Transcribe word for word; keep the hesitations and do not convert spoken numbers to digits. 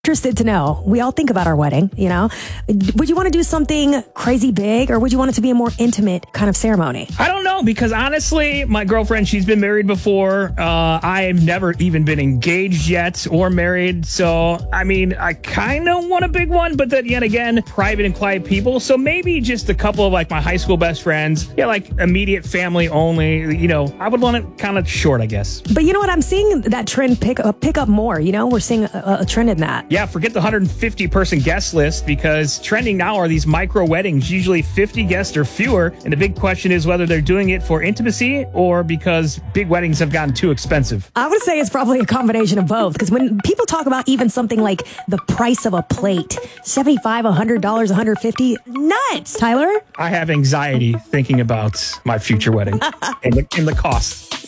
Interested to know. We all think about our wedding, you know. Would you want to do something crazy big, or would you want it to be a more intimate kind of ceremony? I don't know, because honestly, my girlfriend, she's been married before. Uh, I've never even been engaged yet or married. So, I mean, I kind of want a big one, but then yet again, private and quiet people. So maybe just a couple of like my high school best friends. Yeah, like immediate family only. You know, I would want it kind of short, I guess. But you know what? I'm seeing that trend pick up, pick up more. You know, we're seeing a, a trend in that. Yeah, forget the one hundred fifty person guest list, because trending now are these micro weddings, usually fifty guests or fewer. And the big question is whether they're doing it for intimacy or because big weddings have gotten too expensive. I would say it's probably a combination of both, because when people talk about even something like the price of a plate, seventy-five dollars, one hundred dollars, one hundred fifty dollars, nuts, Tyler. I have anxiety thinking about my future wedding and the, and the cost.